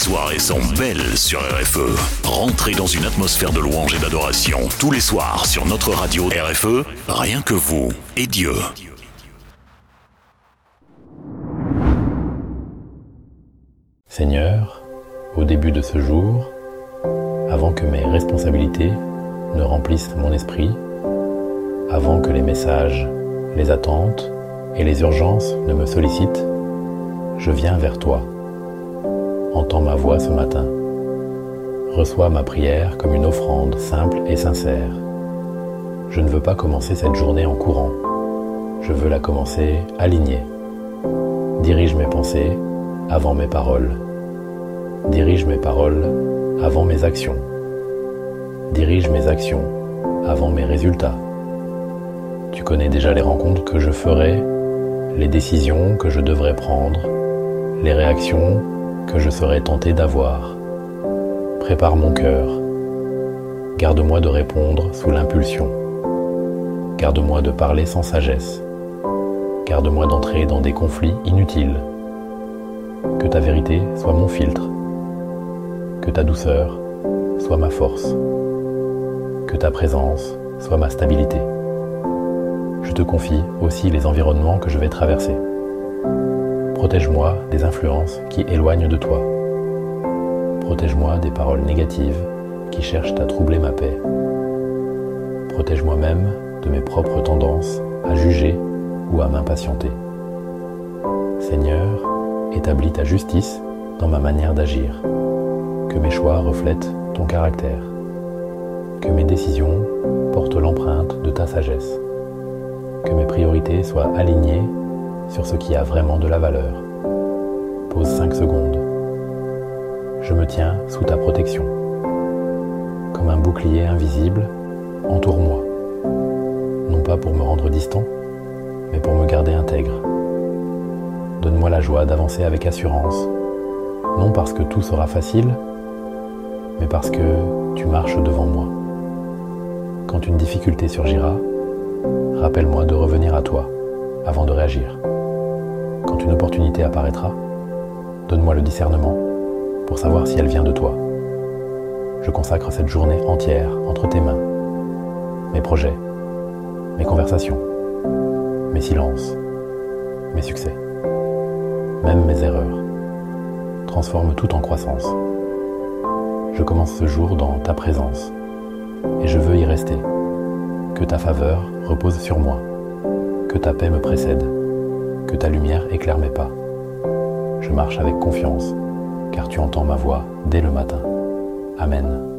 soirées sont belles sur RFE. Rentrez dans une atmosphère de louange et d'adoration. Tous les soirs sur notre radio RFE, rien que vous et Dieu. Seigneur, au début de ce jour, avant que mes responsabilités ne remplissent mon esprit, avant que les messages, les attentes et les urgences ne me sollicitent, je viens vers toi. Entends ma voix ce matin. Reçois ma prière comme une offrande simple et sincère. Je ne veux pas commencer cette journée en courant. Je veux la commencer alignée. Dirige mes pensées avant mes paroles. Dirige mes paroles avant mes actions. Dirige mes actions avant mes résultats. Tu connais déjà les rencontres que je ferai, les décisions que je devrais prendre, les réactions que je serai tenté d'avoir. Prépare mon cœur. Garde-moi de répondre sous l'impulsion. Garde-moi de parler sans sagesse. Garde-moi d'entrer dans des conflits inutiles. Que ta vérité soit mon filtre. Que ta douceur soit ma force. Que ta présence soit ma stabilité. Je te confie aussi les environnements que je vais traverser. Protège-moi des influences qui éloignent de toi. Protège-moi des paroles négatives qui cherchent à troubler ma paix. Protège-moi même de mes propres tendances à juger ou à m'impatienter. Seigneur, établis ta justice dans ma manière d'agir. Que mes choix reflètent ton caractère. Que mes décisions portent l'empreinte de ta sagesse. Que mes priorités soient alignées sur ce qui a vraiment de la valeur. Pause 5 secondes. Je me tiens sous ta protection. Comme un bouclier invisible, entoure-moi. Non pas pour me rendre distant, mais pour me garder intègre. Donne-moi la joie d'avancer avec assurance, non parce que tout sera facile, mais parce que tu marches devant moi. Quand une difficulté surgira, rappelle-moi de revenir à toi avant de réagir. Quand une opportunité apparaîtra, donne-moi le discernement pour savoir si elle vient de toi. Je consacre cette journée entière entre tes mains. Mes projets, mes conversations, mes silences, mes succès, même mes erreurs. Transforme tout en croissance. Je commence ce jour dans ta présence et je veux y rester. Que ta faveur repose sur moi, que ta paix me précède, que ta lumière éclaire mes pas. Je marche avec confiance, car tu entends ma voix dès le matin. Amen.